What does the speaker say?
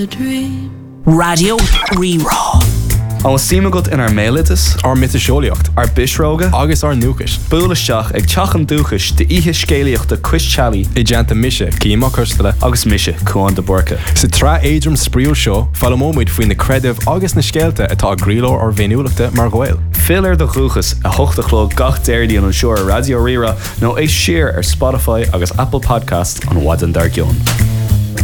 Radio Rerá. An síime go in mélitas, ar mitiseolaíocht, ar bisróga, agus ar núchas. Búlaisteach ag teachan dúchas de ihe scéalaíochta Chris Challey I deanta mise, címa custala, agus mise Cuan de Borca. Sa tra éidrim spríúil seo, fallamóid faoin na creidimh agus na scéalta atá gríló ar bhéniúlachta mar ghail. Filar de chuchas a hochtachló gach déirdí an seoir Radio Rira nó é siar ar Spotify agus Apple Podcast an Wadan Dargion.